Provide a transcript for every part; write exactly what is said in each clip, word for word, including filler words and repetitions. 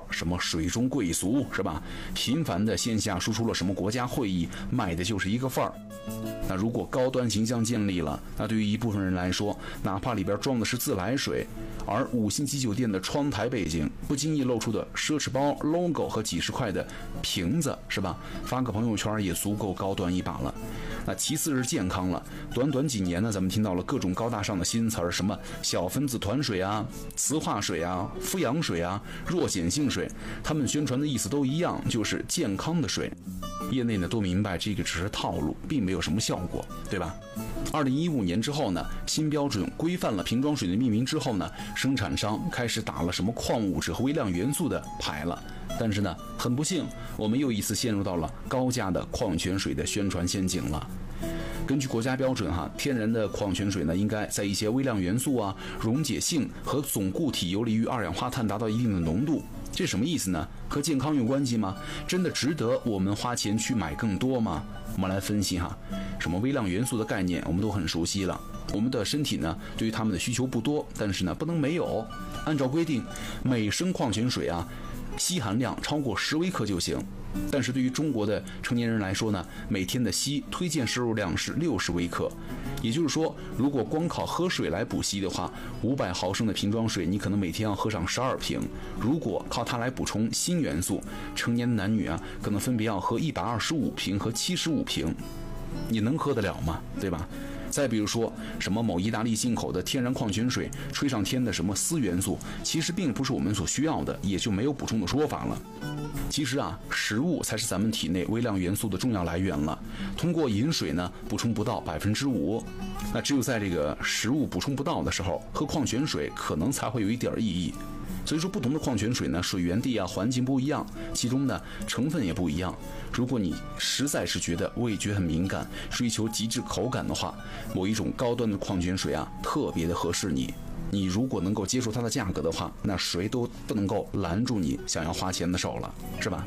什么水中贵俗，是吧？频繁的线下输出了什么国家会议，卖的就是一个范儿。那如果高端形象建立了，那对于一部分人来说，哪怕里边装的是自来水，而五星级酒店的窗台背景不经意露出的奢侈包 logo 和几十块的瓶子，是吧？发个朋友圈也足够高端一把了。那其次是健康了，短短几年呢，咱们听到了各种高大上的新词儿，什么小分子团水啊、磁化水啊、富氧水啊、弱碱性水，他们宣传的意思都一样，就是健康的水。业内呢都明白这个只是套路，并没有什么效果，对吧？二零一五年之后呢，新标准规范了瓶装水的命名之后呢，生产商开始打了什么矿物质和微量元素的牌了。但是呢，很不幸，我们又一次陷入到了高价的矿泉水的宣传陷阱了。根据国家标准哈，天然的矿泉水呢，应该在一些微量元素啊、溶解性和总固体游离于二氧化碳达到一定的浓度。这什么意思呢？和健康有关系吗？真的值得我们花钱去买更多吗？我们来分析哈，什么微量元素的概念我们都很熟悉了。我们的身体呢，对于它们的需求不多，但是呢，不能没有。按照规定，每升矿泉水啊，硒含量超过十微克就行。但是对于中国的成年人来说呢，每天的硒推荐摄入量是六十微克。也就是说，如果光靠喝水来补硒的话，五百毫升的瓶装水你可能每天要喝上十二瓶。如果靠它来补充锌元素，成年的男女啊，可能分别要喝一百二十五瓶和七十五瓶。你能喝得了吗？对吧？再比如说什么某意大利进口的天然矿泉水吹上天的什么锶元素，其实并不是我们所需要的，也就没有补充的说法了。其实啊，食物才是咱们体内微量元素的重要来源了。通过饮水呢，补充不到百分之五。那只有在这个食物补充不到的时候，喝矿泉水可能才会有一点意义。所以说，不同的矿泉水呢，水源地啊、环境不一样，其中呢成分也不一样。如果你实在是觉得味觉很敏感，追求极致口感的话，某一种高端的矿泉水啊，特别的合适你。你如果能够接受它的价格的话，那谁都不能够拦住你想要花钱的手了，是吧？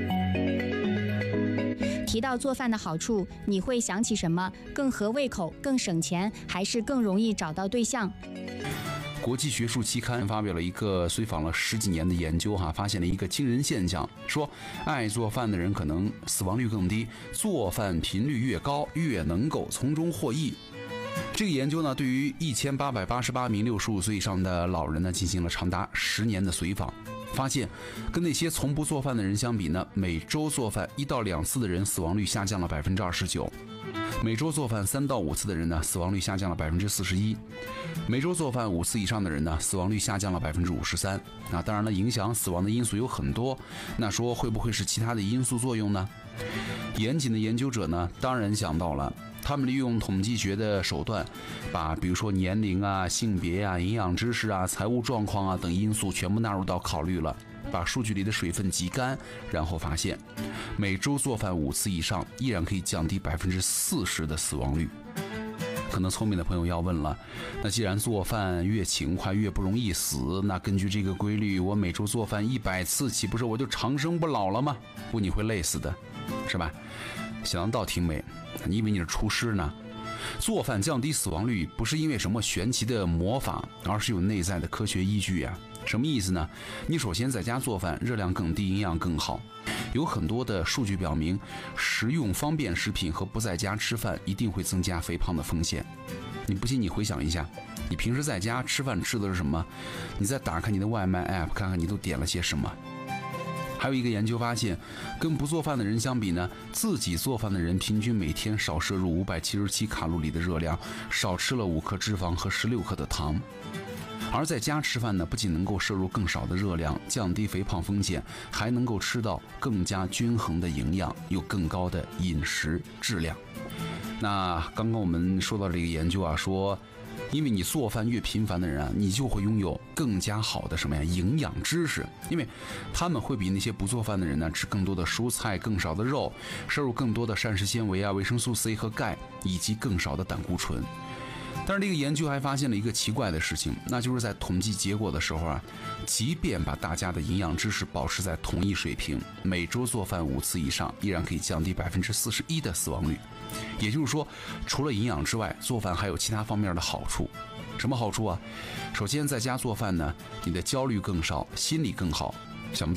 提到做饭的好处，你会想起什么？更合胃口、更省钱，还是更容易找到对象？ 国际学术期刊发表了一个随访了十几年的研究哈，发现了一个惊人现象，说爱做饭的人可能死亡率更低，做饭频率越高，越能够从中获益。这个研究呢，对于一千八百八十八名六十五岁以上的老人呢，进行了长达十年的随访，发现跟那些从不做饭的人相比呢，每周做饭一到两次的人死亡率下降了百分之二十九。每周做饭三到五次的人呢，死亡率下降了百分之四十一；每周做饭五次以上的人呢，死亡率下降了百分之五十三。那当然了，影响死亡的因素有很多，那说会不会是其他的因素作用呢？严谨的研究者呢，当然想到了，他们利用统计学的手段，把比如说年龄啊、性别啊、营养知识啊、财务状况啊等因素全部纳入到考虑了，把数据里的水分挤干，然后发现每周做饭五次以上，依然可以降低百分之四十的死亡率。可能聪明的朋友要问了，那既然做饭越勤快越不容易死，那根据这个规律，我每周做饭一百次，岂不是我就长生不老了吗？不，你会累死的，是吧？想得倒挺美，你以为你是厨师呢？做饭降低死亡率不是因为什么玄奇的魔法，而是有内在的科学依据啊。什么意思呢？你首先在家做饭，热量更低，营养更好。有很多的数据表明，食用方便食品和不在家吃饭一定会增加肥胖的风险。你不信，你回想一下，你平时在家吃饭吃的是什么？你再打开你的外卖 app 看看你都点了些什么。还有一个研究发现，跟不做饭的人相比呢，自己做饭的人平均每天少摄入五百七十七卡路里的热量，少吃了五克脂肪和十六克的糖。而在家吃饭呢，不仅能够摄入更少的热量，降低肥胖风险，还能够吃到更加均衡的营养，有更高的饮食质量。那刚刚我们说到这个研究啊，说因为你做饭越频繁的人啊，你就会拥有更加好的什么呀营养知识，因为他们会比那些不做饭的人呢吃更多的蔬菜，更少的肉，摄入更多的膳食纤维啊、维生素 C 和钙，以及更少的胆固醇。但是这个研究还发现了一个奇怪的事情，那就是在统计结果的时候啊，即便把大家的营养知识保持在同一水平，每周做饭五次以上，依然可以降低百分之四十一的死亡率。也就是说，除了营养之外，做饭还有其他方面的好处。什么好处啊？首先，在家做饭呢，你的焦虑更少，心理更好，